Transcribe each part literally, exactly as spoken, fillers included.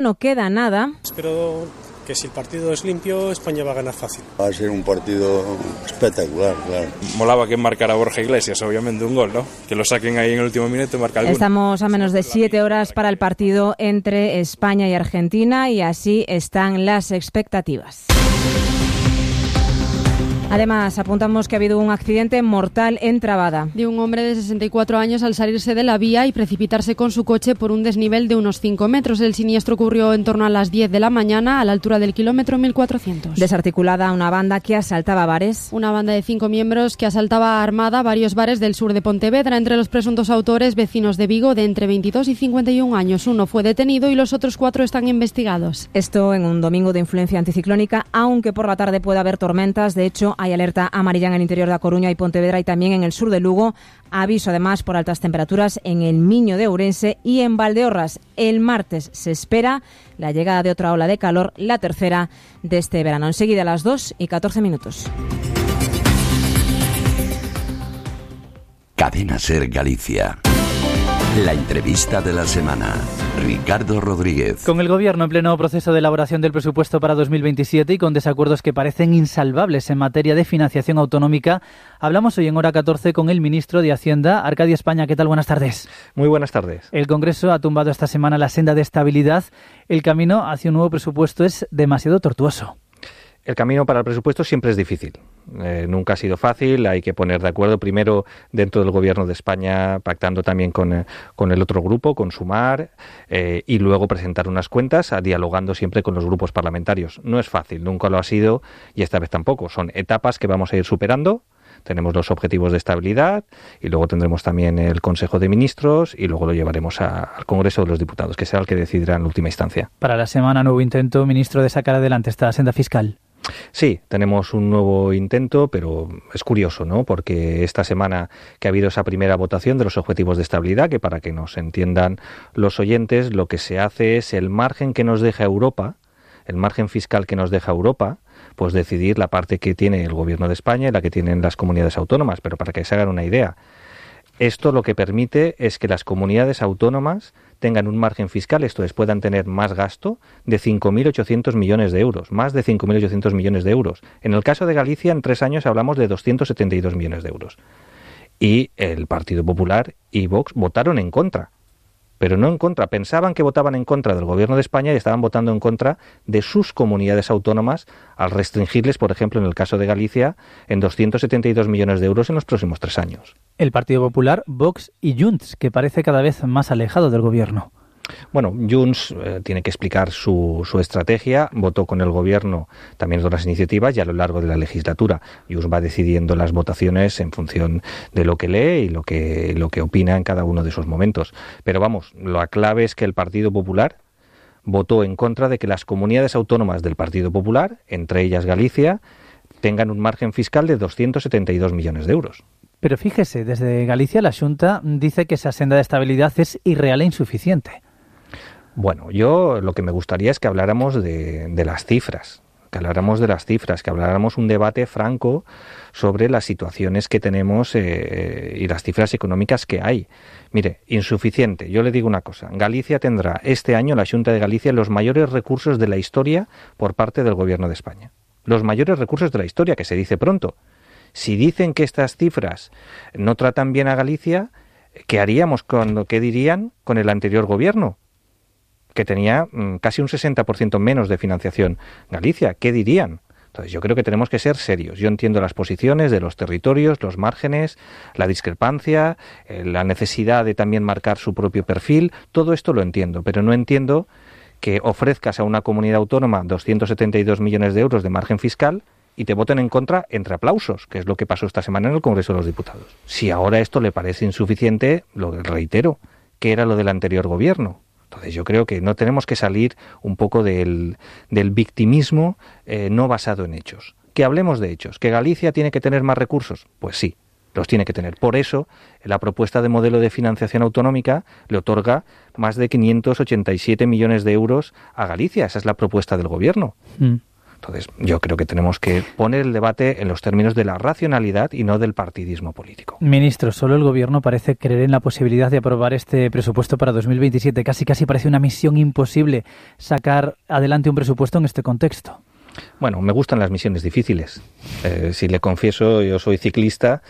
No queda nada. Espero que si el partido es limpio, España va a ganar fácil. Va a ser un partido espectacular, claro. Molaba que marcara Borja Iglesias, obviamente, un gol, ¿no? Que lo saquen ahí en el último minuto y marca alguno. Estamos a menos de siete horas para el partido entre España y Argentina y así están las expectativas. Además, apuntamos que ha habido un accidente mortal en Trabada. De un hombre de sesenta y cuatro años al salirse de la vía y precipitarse con su coche por un desnivel de unos cinco metros. El siniestro ocurrió en torno a las diez de la mañana, a la altura del kilómetro mil cuatrocientos. Desarticulada una banda que asaltaba bares. Una banda de cinco miembros que asaltaba armada varios bares del sur de Pontevedra. Entre los presuntos autores, vecinos de Vigo de entre veintidós y cincuenta y un años. Uno fue detenido y los otros cuatro están investigados. Esto en un domingo de influencia anticiclónica, aunque por la tarde puede haber tormentas. De hecho, hay alerta amarilla en el interior de A Coruña y Pontevedra y también en el sur de Lugo. Aviso además por altas temperaturas en el Miño de Ourense y en Valdeorras. El martes se espera la llegada de otra ola de calor, la tercera de este verano. Enseguida a las dos y catorce minutos. Cadena Ser Galicia. La entrevista de la semana. Ricardo Rodríguez. Con el Gobierno en pleno proceso de elaboración del presupuesto para dos mil veintisiete y con desacuerdos que parecen insalvables en materia de financiación autonómica, hablamos hoy en hora catorce con el ministro de Hacienda, Arcadio España. ¿Qué tal? Buenas tardes. Muy buenas tardes. El Congreso ha tumbado esta semana la senda de estabilidad. El camino hacia un nuevo presupuesto es demasiado tortuoso. El camino para el presupuesto siempre es difícil. Eh, nunca ha sido fácil. Hay que poner de acuerdo primero dentro del Gobierno de España, pactando también con, eh, con el otro grupo, con Sumar, eh, y luego presentar unas cuentas, a, dialogando siempre con los grupos parlamentarios. No es fácil, nunca lo ha sido y esta vez tampoco. Son etapas que vamos a ir superando. Tenemos los objetivos de estabilidad y luego tendremos también el Consejo de Ministros y luego lo llevaremos a, al Congreso de los Diputados, que será el que decidirá en última instancia. Para la semana, nuevo intento, ministro, de sacar adelante esta senda fiscal. Sí, tenemos un nuevo intento, pero es curioso, ¿no? Porque esta semana que ha habido esa primera votación de los objetivos de estabilidad, que para que nos entiendan los oyentes, lo que se hace es el margen que nos deja Europa, el margen fiscal que nos deja Europa, pues decidir la parte que tiene el Gobierno de España y la que tienen las comunidades autónomas. Pero para que se hagan una idea, esto lo que permite es que las comunidades autónomas tengan un margen fiscal, esto es, puedan tener más gasto de cinco mil ochocientos millones de euros, más de cinco mil ochocientos millones de euros. En el caso de Galicia, en tres años hablamos de doscientos setenta y dos millones de euros. Y el Partido Popular y Vox votaron en contra, pero no en contra. Pensaban que votaban en contra del Gobierno de España y estaban votando en contra de sus comunidades autónomas al restringirles, por ejemplo, en el caso de Galicia, en doscientos setenta y dos millones de euros en los próximos tres años. El Partido Popular, Vox y Junts, que parece cada vez más alejado del Gobierno. Bueno, Junts eh, tiene que explicar su, su estrategia. Votó con el Gobierno también otras iniciativas y a lo largo de la legislatura Junts va decidiendo las votaciones en función de lo que lee y lo que, lo que opina en cada uno de esos momentos. Pero vamos, la clave es que el Partido Popular votó en contra de que las comunidades autónomas del Partido Popular, entre ellas Galicia, tengan un margen fiscal de doscientos setenta y dos millones de euros. Pero fíjese, desde Galicia la Xunta dice que esa senda de estabilidad es irreal e insuficiente. Bueno, yo lo que me gustaría es que habláramos de, de las cifras, que habláramos de las cifras, que habláramos un debate franco sobre las situaciones que tenemos eh, y las cifras económicas que hay. Mire, insuficiente. Yo le digo una cosa. Galicia tendrá este año, la Xunta de Galicia, los mayores recursos de la historia por parte del Gobierno de España. Los mayores recursos de la historia, que se dice pronto. Si dicen que estas cifras no tratan bien a Galicia, ¿qué haríamos con, qué dirían con el anterior Gobierno? Que tenía mmm, casi un sesenta por ciento menos de financiación Galicia. ¿Qué dirían? Entonces yo creo que tenemos que ser serios. Yo entiendo las posiciones de los territorios, los márgenes, la discrepancia, eh, la necesidad de también marcar su propio perfil. Todo esto lo entiendo, pero no entiendo que ofrezcas a una comunidad autónoma doscientos setenta y dos millones de euros de margen fiscal y te voten en contra entre aplausos, que es lo que pasó esta semana en el Congreso de los Diputados. Si ahora esto le parece insuficiente, lo reitero, ¿qué era lo del anterior Gobierno? Entonces yo creo que no tenemos que salir un poco del, del victimismo eh, no basado en hechos. Que hablemos de hechos. ¿Que Galicia tiene que tener más recursos? Pues sí, los tiene que tener. Por eso la propuesta de modelo de financiación autonómica le otorga más de quinientos ochenta y siete millones de euros a Galicia. Esa es la propuesta del Gobierno. Mm. Entonces, yo creo que tenemos que poner el debate en los términos de la racionalidad y no del partidismo político. Ministro, solo el Gobierno parece creer en la posibilidad de aprobar este presupuesto para dos mil veintisiete. Casi casi parece una misión imposible sacar adelante un presupuesto en este contexto. Bueno, me gustan las misiones difíciles. Eh, si le confieso, yo soy ciclista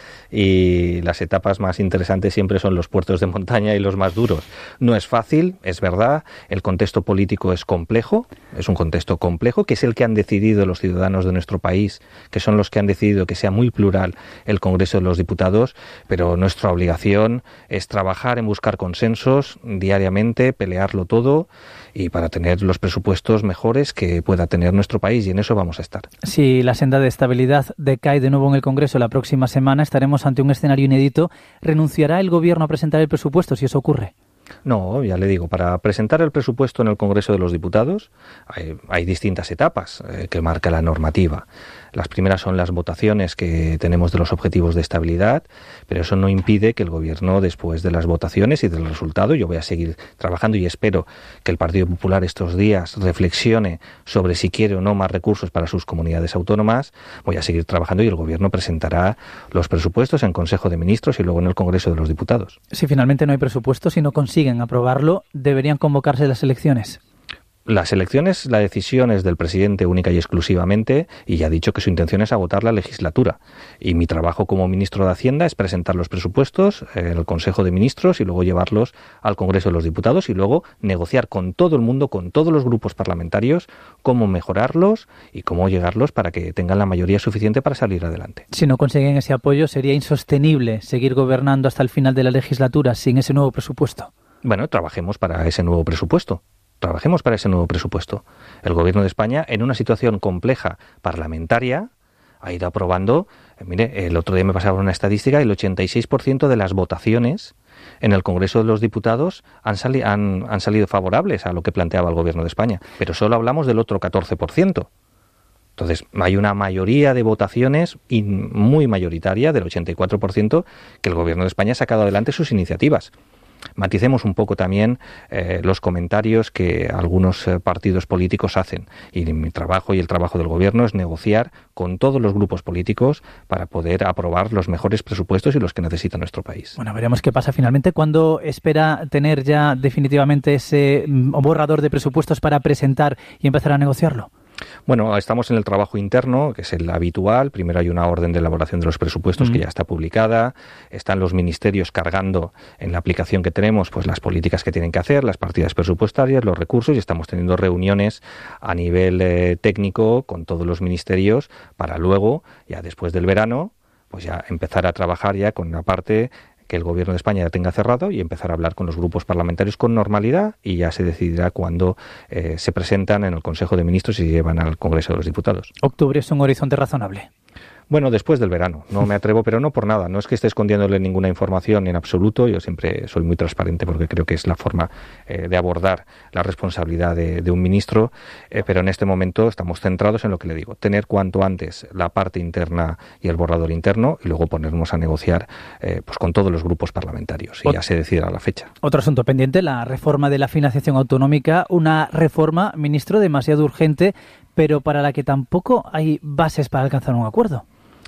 y las etapas más interesantes siempre son los puertos de montaña y los más duros. No es fácil, es verdad, el contexto político es complejo, es un contexto complejo, que es el que han decidido los ciudadanos de nuestro país, que son los que han decidido que sea muy plural el Congreso de los Diputados, pero nuestra obligación es trabajar en buscar consensos diariamente, pelearlo todo y para tener los presupuestos mejores que pueda tener nuestro país, y en eso vamos a estar. Si la senda de estabilidad decae de nuevo en el Congreso la próxima semana, estaremos ante un escenario inédito. ¿Renunciará el Gobierno a presentar el presupuesto si eso ocurre? No, ya le digo, para presentar el presupuesto en el Congreso de los Diputados hay, hay distintas etapas eh, que marca la normativa. Las primeras son las votaciones que tenemos de los objetivos de estabilidad, pero eso no impide que el Gobierno, después de las votaciones y del resultado, yo voy a seguir trabajando y espero que el Partido Popular estos días reflexione sobre si quiere o no más recursos para sus comunidades autónomas. Voy a seguir trabajando y el Gobierno presentará los presupuestos en Consejo de Ministros y luego en el Congreso de los Diputados. Si finalmente no hay presupuesto, si no consiguen aprobarlo, ¿deberían convocarse las elecciones? Las elecciones, la decisión es del presidente única y exclusivamente, y ya ha dicho que su intención es agotar la legislatura. Y mi trabajo como ministro de Hacienda es presentar los presupuestos en el Consejo de Ministros y luego llevarlos al Congreso de los Diputados y luego negociar con todo el mundo, con todos los grupos parlamentarios, cómo mejorarlos y cómo llegarlos para que tengan la mayoría suficiente para salir adelante. Si no consiguen ese apoyo, sería insostenible seguir gobernando hasta el final de la legislatura sin ese nuevo presupuesto. Bueno, trabajemos para ese nuevo presupuesto. Trabajemos para ese nuevo presupuesto. El Gobierno de España, en una situación compleja parlamentaria, ha ido aprobando, eh, mire, el otro día me pasaba una estadística, el ochenta y seis por ciento de las votaciones en el Congreso de los Diputados han, sali- han, han salido favorables a lo que planteaba el Gobierno de España, pero solo hablamos del otro catorce por ciento. Entonces, hay una mayoría de votaciones y muy mayoritaria, del ochenta y cuatro por ciento, que el Gobierno de España ha sacado adelante sus iniciativas. Maticemos un poco también eh, los comentarios que algunos eh, partidos políticos hacen. Y mi trabajo y el trabajo del Gobierno es negociar con todos los grupos políticos para poder aprobar los mejores presupuestos y los que necesita nuestro país. Bueno, veremos qué pasa finalmente. ¿Cuándo espera tener ya definitivamente ese borrador de presupuestos para presentar y empezar a negociarlo? Bueno, estamos en el trabajo interno, que es el habitual. Primero hay una orden de elaboración de los presupuestos uh-huh. que ya está publicada. Están los ministerios cargando en la aplicación que tenemos pues las políticas que tienen que hacer, las partidas presupuestarias, los recursos, y estamos teniendo reuniones a nivel eh, técnico con todos los ministerios para luego, ya después del verano, pues ya empezar a trabajar ya con una parte que el Gobierno de España ya tenga cerrado y empezar a hablar con los grupos parlamentarios con normalidad, y ya se decidirá cuándo eh, se presentan en el Consejo de Ministros y se llevan al Congreso de los Diputados. ¿Octubre es un horizonte razonable? Bueno, después del verano, no me atrevo, pero no por nada, no es que esté escondiéndole ninguna información en absoluto, yo siempre soy muy transparente porque creo que es la forma eh, de abordar la responsabilidad de, de un ministro, eh, pero en este momento estamos centrados en lo que le digo, tener cuanto antes la parte interna y el borrador interno y luego ponernos a negociar eh, pues con todos los grupos parlamentarios y Ot- ya se decidirá la fecha. Otro asunto pendiente, la reforma de la financiación autonómica, una reforma, ministro, demasiado urgente, pero para la que tampoco hay bases para alcanzar un acuerdo.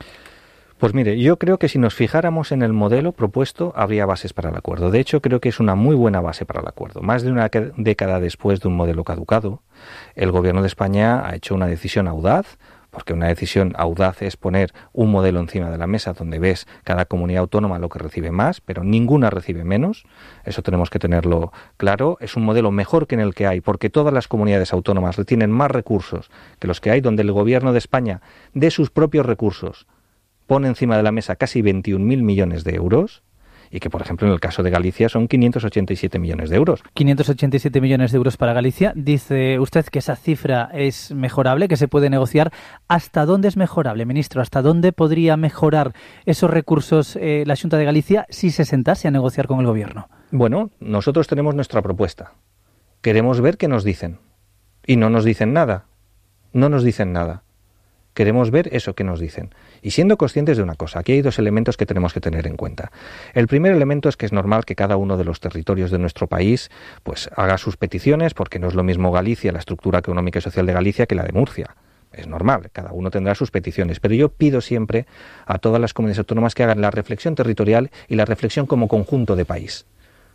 Pues mire, yo creo que si nos fijáramos en el modelo propuesto, habría bases para el acuerdo. De hecho, creo que es una muy buena base para el acuerdo. Más de una década después de un modelo caducado, el Gobierno de España ha hecho una decisión audaz, porque una decisión audaz es poner un modelo encima de la mesa donde ves cada comunidad autónoma lo que recibe más, pero ninguna recibe menos. Eso tenemos que tenerlo claro. Es un modelo mejor que en el que hay, porque todas las comunidades autónomas retienen más recursos que los que hay, donde el Gobierno de España, de sus propios recursos, pone encima de la mesa casi veintiún mil millones de euros, y que, por ejemplo, en el caso de Galicia son quinientos ochenta y siete millones de euros. quinientos ochenta y siete millones de euros para Galicia. Dice usted que esa cifra es mejorable, que se puede negociar. ¿Hasta dónde es mejorable, ministro? ¿Hasta dónde podría mejorar esos recursos eh, la Xunta de Galicia si se sentase a negociar con el Gobierno? Bueno, nosotros tenemos nuestra propuesta. Queremos ver qué nos dicen. Y no nos dicen nada. No nos dicen nada. Queremos ver eso que nos dicen. Y siendo conscientes de una cosa, aquí hay dos elementos que tenemos que tener en cuenta. El primer elemento es que es normal que cada uno de los territorios de nuestro país pues haga sus peticiones, porque no es lo mismo Galicia, la estructura económica y social de Galicia, que la de Murcia. Es normal, cada uno tendrá sus peticiones, pero yo pido siempre a todas las comunidades autónomas que hagan la reflexión territorial y la reflexión como conjunto de país.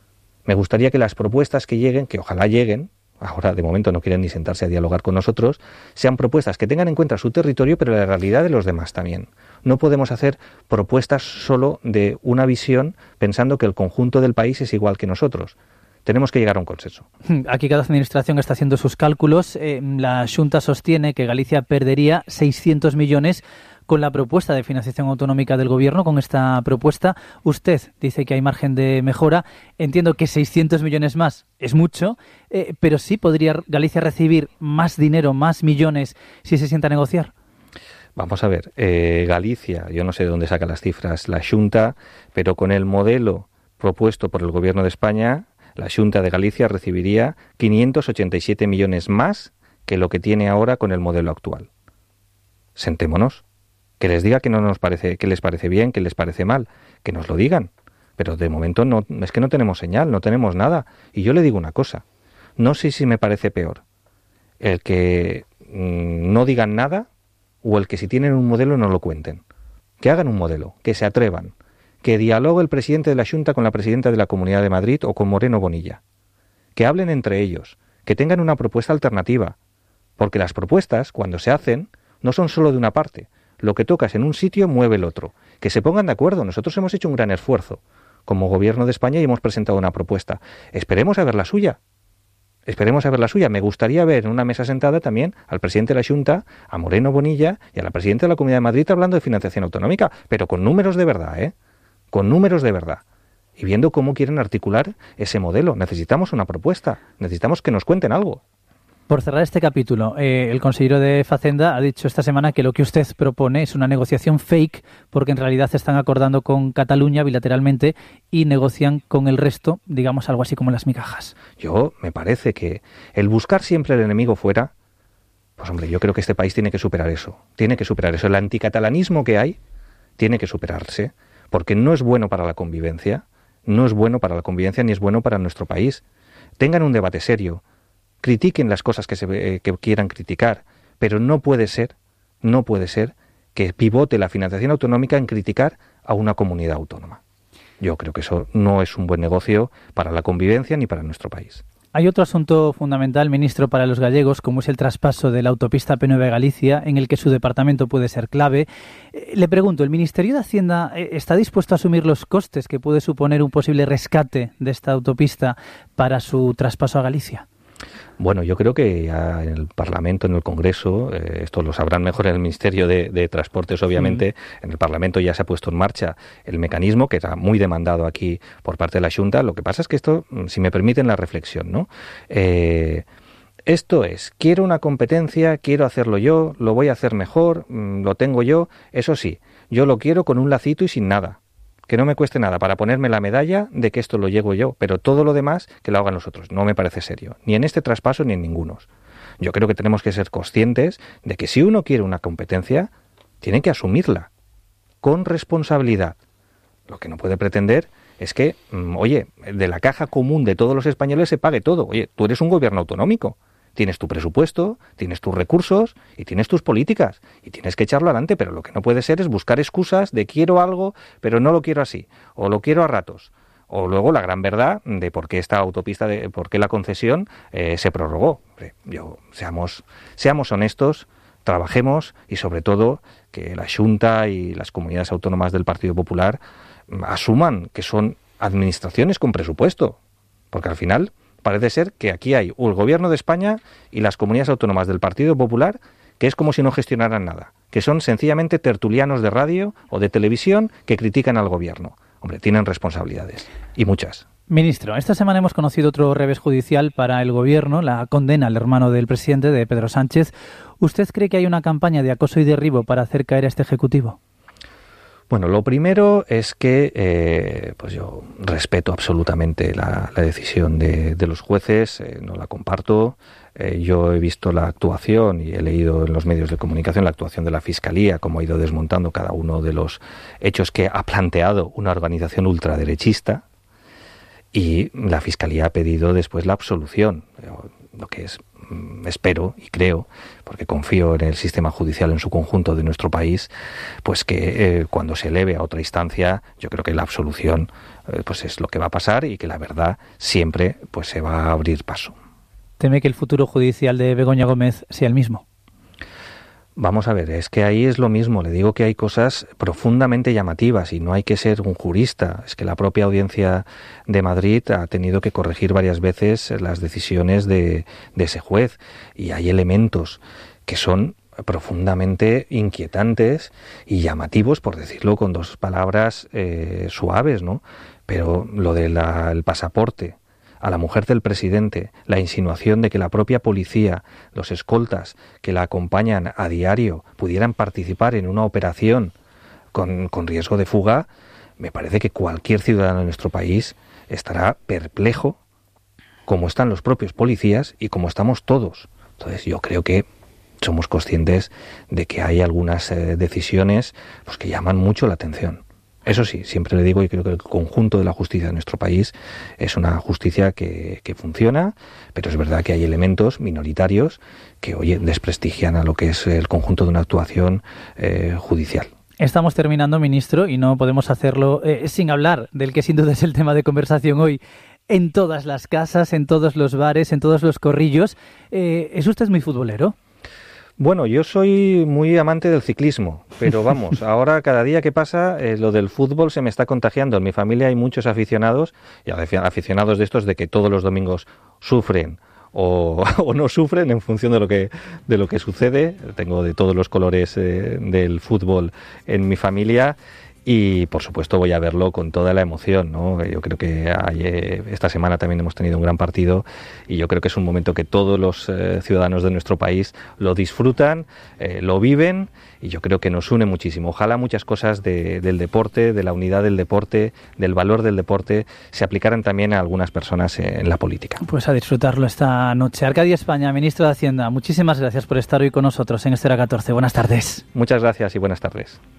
Me gustaría que las propuestas que lleguen, que ojalá lleguen, ahora de momento no quieren ni sentarse a dialogar con nosotros, sean propuestas que tengan en cuenta su territorio, pero la realidad de los demás también. No podemos hacer propuestas solo de una visión pensando que el conjunto del país es igual que nosotros. Tenemos que llegar a un consenso. Aquí cada administración está haciendo sus cálculos. Eh, la Xunta sostiene que Galicia perdería seiscientos millones con la propuesta de financiación autonómica del Gobierno. Con esta propuesta, usted dice que hay margen de mejora. Entiendo que seiscientos millones más es mucho, eh, pero sí podría Galicia recibir más dinero, más millones, si se sienta a negociar. Vamos a ver, eh, Galicia, yo no sé de dónde saca las cifras la Xunta, pero con el modelo propuesto por el Gobierno de España, la Xunta de Galicia recibiría quinientos ochenta y siete millones más que lo que tiene ahora con el modelo actual. Sentémonos. Que les diga que no nos parece, que les parece bien, que les parece mal, que nos lo digan. Pero de momento no, es que no tenemos señal, no tenemos nada. Y yo le digo una cosa, no sé si me parece peor el que mmm, no digan nada o el que si tienen un modelo no lo cuenten. Que hagan un modelo, que se atrevan. Que dialogue el presidente de la Xunta con la presidenta de la Comunidad de Madrid o con Moreno Bonilla. Que hablen entre ellos, que tengan una propuesta alternativa. Porque las propuestas, cuando se hacen, no son solo de una parte. Lo que tocas en un sitio mueve el otro. Que se pongan de acuerdo. Nosotros hemos hecho un gran esfuerzo como Gobierno de España y hemos presentado una propuesta. Esperemos a ver la suya. Esperemos a ver la suya. Me gustaría ver en una mesa sentada también al presidente de la Xunta, a Moreno Bonilla y a la presidenta de la Comunidad de Madrid hablando de financiación autonómica, pero con números de verdad, ¿eh? Con números de verdad. Y viendo cómo quieren articular ese modelo. Necesitamos una propuesta. Necesitamos que nos cuenten algo. Por cerrar este capítulo, eh, el consejero de Facenda ha dicho esta semana que lo que usted propone es una negociación fake, porque en realidad se están acordando con Cataluña bilateralmente y negocian con el resto, digamos algo así como las migajas. Yo, me parece que el buscar siempre el enemigo fuera, pues hombre, yo creo que este país tiene que superar eso. Tiene que superar eso. El anticatalanismo que hay tiene que superarse, porque no es bueno para la convivencia, no es bueno para la convivencia ni es bueno para nuestro país. Tengan un debate serio. Critiquen las cosas que, se, eh, que quieran criticar, pero no puede ser, no puede ser que pivote la financiación autonómica en criticar a una comunidad autónoma. Yo creo que eso no es un buen negocio para la convivencia ni para nuestro país. Hay otro asunto fundamental, ministro, para los gallegos, como es el traspaso de la autopista P nueve a Galicia, en el que su departamento puede ser clave. Eh, le pregunto, ¿el Ministerio de Hacienda eh, está dispuesto a asumir los costes que puede suponer un posible rescate de esta autopista para su traspaso a Galicia? Bueno, yo creo que ya en el Parlamento, en el Congreso, eh, esto lo sabrán mejor en el Ministerio de, de Transportes, obviamente, mm. en el Parlamento ya se ha puesto en marcha el mecanismo que era muy demandado aquí por parte de la Xunta. Lo que pasa es que esto, si me permiten la reflexión, ¿no? Eh, esto es, quiero una competencia, quiero hacerlo yo, lo voy a hacer mejor, lo tengo yo, eso sí, yo lo quiero con un lacito y sin nada. Que no me cueste nada para ponerme la medalla de que esto lo llevo yo, pero todo lo demás que lo hagan los otros. No me parece serio, ni en este traspaso ni en ninguno. Yo creo que tenemos que ser conscientes de que si uno quiere una competencia, tiene que asumirla, con responsabilidad. Lo que no puede pretender es que, oye, de la caja común de todos los españoles se pague todo. Oye, tú eres un gobierno autonómico. Tienes tu presupuesto, tienes tus recursos y tienes tus políticas y tienes que echarlo adelante, pero lo que no puede ser es buscar excusas de quiero algo, pero no lo quiero así, o lo quiero a ratos, o luego la gran verdad de por qué esta autopista, de por qué la concesión eh, se prorrogó. Yo, seamos, seamos honestos, trabajemos y sobre todo que la Xunta y las comunidades autónomas del Partido Popular asuman que son administraciones con presupuesto, porque al final parece ser que aquí hay el Gobierno de España y las comunidades autónomas del Partido Popular, que es como si no gestionaran nada, que son sencillamente tertulianos de radio o de televisión que critican al Gobierno. Hombre, tienen responsabilidades, y muchas. Ministro, esta semana hemos conocido otro revés judicial para el Gobierno, la condena al hermano del presidente, de Pedro Sánchez. ¿Usted cree que hay una campaña de acoso y derribo para hacer caer a este Ejecutivo? Bueno, lo primero es que eh, pues yo respeto absolutamente la, la decisión de, de los jueces, eh, no la comparto. Eh, yo he visto la actuación y he leído en los medios de comunicación la actuación de la Fiscalía, cómo ha ido desmontando cada uno de los hechos que ha planteado una organización ultraderechista, y la Fiscalía ha pedido después la absolución. lo que es, espero y creo, porque confío en el sistema judicial en su conjunto de nuestro país, pues que eh, cuando se eleve a otra instancia, yo creo que la absolución eh, pues es lo que va a pasar y que la verdad siempre pues se va a abrir paso. ¿Teme que el futuro judicial de Begoña Gómez sea el mismo? Vamos a ver, es que ahí es lo mismo. Le digo que hay cosas profundamente llamativas y no hay que ser un jurista. Es que la propia Audiencia de Madrid ha tenido que corregir varias veces las decisiones de, de ese juez y hay elementos que son profundamente inquietantes y llamativos, por decirlo con dos palabras eh, suaves, ¿no? Pero lo del pasaporte a la mujer del presidente, la insinuación de que la propia policía, los escoltas que la acompañan a diario, pudieran participar en una operación con, con riesgo de fuga, me parece que cualquier ciudadano de nuestro país estará perplejo, como están los propios policías y como estamos todos. Entonces yo creo que somos conscientes de que hay algunas eh, decisiones pues, que llaman mucho la atención. Eso sí, siempre le digo y creo que el conjunto de la justicia de nuestro país es una justicia que, que funciona, pero es verdad que hay elementos minoritarios que, oye, desprestigian a lo que es el conjunto de una actuación eh, judicial. Estamos terminando, ministro, y no podemos hacerlo eh, sin hablar del que sin duda es el tema de conversación hoy. En todas las casas, en todos los bares, en todos los corrillos. Eh, ¿Es usted muy futbolero? Bueno, yo soy muy amante del ciclismo, pero vamos, ahora cada día que pasa eh, lo del fútbol se me está contagiando. En mi familia hay muchos aficionados, y aficionados de estos de que todos los domingos sufren o, o no sufren en función de lo que de lo que sucede. Tengo de todos los colores eh, del fútbol en mi familia. Y, por supuesto, voy a verlo con toda la emoción, ¿no? Yo creo que hay, esta semana también hemos tenido un gran partido y yo creo que es un momento que todos los eh, ciudadanos de nuestro país lo disfrutan, eh, lo viven y yo creo que nos une muchísimo. Ojalá muchas cosas de, del deporte, de la unidad del deporte, del valor del deporte, se aplicaran también a algunas personas en la política. Pues a disfrutarlo esta noche. Arcadio España, ministro de Hacienda, muchísimas gracias por estar hoy con nosotros en Este Hora catorce. Buenas tardes. Muchas gracias y buenas tardes.